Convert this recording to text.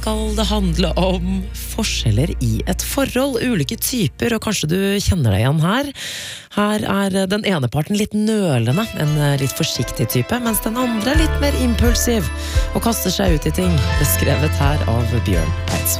skal det handle om forskjeller i et forhold, ulike typer, og kanskje du kjenner deg igjen her. Her den ene parten litt nølende, en litt forsiktig type, mens den andre litt mer impulsiv og kaster seg ut i ting, beskrevet her av Bjørn Eidsvåg.